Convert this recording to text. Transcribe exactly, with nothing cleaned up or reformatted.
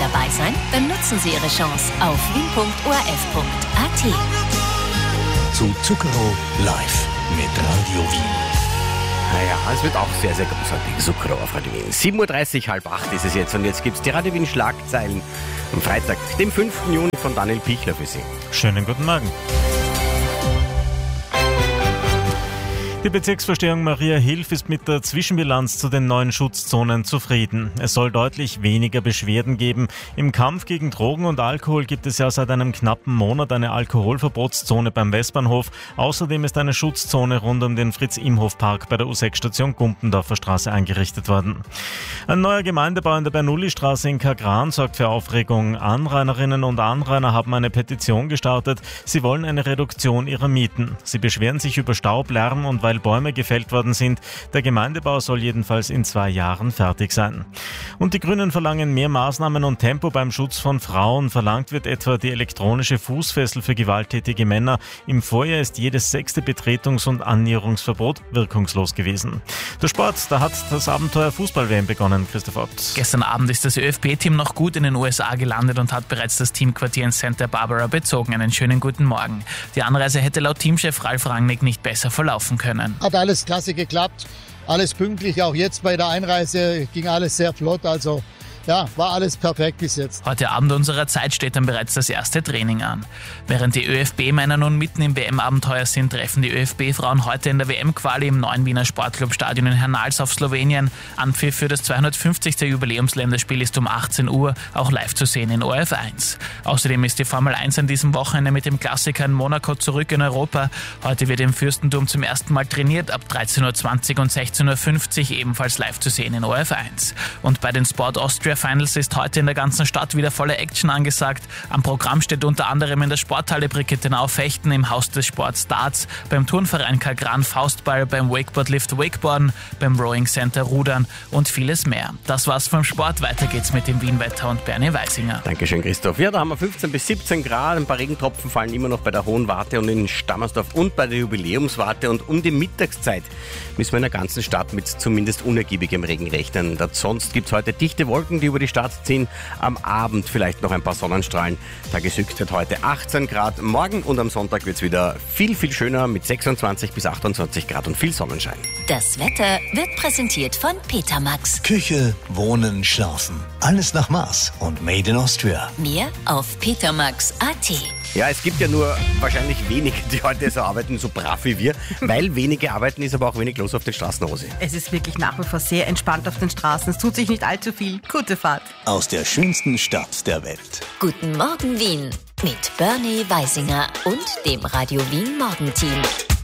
dabei sein? Dann nutzen Sie Ihre Chance auf wien punkt o r f punkt a t. Zu Zucchero live mit Radio Wien. Naja, es wird auch sehr, sehr großartig. Zucchero auf Radio Wien. sieben Uhr dreißig, halb acht ist es jetzt und jetzt gibt es die Radio Wien Schlagzeilen am Freitag, dem fünften Juni von Daniel Pichler für Sie. Schönen guten Morgen. Die Bezirksvorstehung Maria Hilf ist mit der Zwischenbilanz zu den neuen Schutzzonen zufrieden. Es soll deutlich weniger Beschwerden geben. Im Kampf gegen Drogen und Alkohol gibt es ja seit einem knappen Monat eine Alkoholverbotszone beim Westbahnhof. Außerdem ist eine Schutzzone rund um den Fritz-Imhoff-Park bei der U sechs Station Gumpendorfer Straße eingerichtet worden. Ein neuer Gemeindebau in der Bernoulli-Straße in Kagran sorgt für Aufregung. Anrainerinnen und Anrainer haben eine Petition gestartet. Sie wollen eine Reduktion ihrer Mieten. Sie beschweren sich über Staub, Lärm und weil Bäume gefällt worden sind. Der Gemeindebau soll jedenfalls in zwei Jahren fertig sein. Und die Grünen verlangen mehr Maßnahmen und Tempo beim Schutz von Frauen. Verlangt wird etwa die elektronische Fußfessel für gewalttätige Männer. Im Vorjahr ist jedes sechste Betretungs- und Annäherungsverbot wirkungslos gewesen. Der Sport, da hat das Abenteuer Fußball-W M begonnen, Christoph Ott. Gestern Abend ist das Ö F B-Team noch gut in den U S A gelandet und hat bereits das Teamquartier in Santa Barbara bezogen. Einen schönen guten Morgen. Die Anreise hätte laut Teamchef Ralf Rangnick nicht besser verlaufen können. Hat alles klasse geklappt, alles pünktlich, auch jetzt bei der Einreise ging alles sehr flott, also ja, war alles perfekt bis jetzt. Heute Abend unserer Zeit steht dann bereits das erste Training an. Während die Ö F B-Männer nun mitten im W M-Abenteuer sind, treffen die Ö F B-Frauen heute in der W M-Quali im neuen Wiener Sportclub-Stadion in Hernals auf Slowenien. Anpfiff für das zweihundertfünfzigste Jubiläumsländerspiel ist um achtzehn Uhr, auch live zu sehen in O R F eins. Außerdem ist die Formel eins an diesem Wochenende mit dem Klassiker in Monaco zurück in Europa. Heute wird im Fürstentum zum ersten Mal trainiert, ab dreizehn Uhr zwanzig und sechzehn Uhr fünfzig ebenfalls live zu sehen in O R F eins. Und bei den Sport Austria Finals ist heute in der ganzen Stadt wieder volle Action angesagt. Am Programm steht unter anderem in der Sporthalle Brikettenau Fechten, im Haus des Sports Darts, beim Turnverein Kagran Faustball, beim Wakeboardlift Wakeboarden, beim Rowing Center Rudern und vieles mehr. Das war's vom Sport. Weiter geht's mit dem Wien-Wetter und Bernie Weisinger. Dankeschön, Christoph. Ja, da haben wir fünfzehn bis siebzehn Grad. Ein paar Regentropfen fallen immer noch bei der Hohen Warte und in Stammersdorf und bei der Jubiläumswarte. Und um die Mittagszeit müssen wir in der ganzen Stadt mit zumindest unergiebigem Regen rechnen. Sonst gibt's heute dichte Wolken, die über die Stadt ziehen. Am Abend vielleicht noch ein paar Sonnenstrahlen. Tageshöchstwert heute achtzehn Grad. Morgen und am Sonntag wird es wieder viel, viel schöner mit sechsundzwanzig bis achtundzwanzig Grad und viel Sonnenschein. Das Wetter wird präsentiert von Petermax. Küche, Wohnen, Schlafen. Alles nach Maß und Made in Austria. Mehr auf petermax punkt a t. Ja, es gibt ja nur wahrscheinlich wenige, die heute so arbeiten, so brav wie wir. Weil wenige arbeiten, ist aber auch wenig los auf den Straßen, Rosi. Es ist wirklich nach wie vor sehr entspannt auf den Straßen. Es tut sich nicht allzu viel. Gute Fahrt. Aus der schönsten Stadt der Welt. Guten Morgen Wien mit Bernie Weisinger und dem Radio Wien Morgenteam.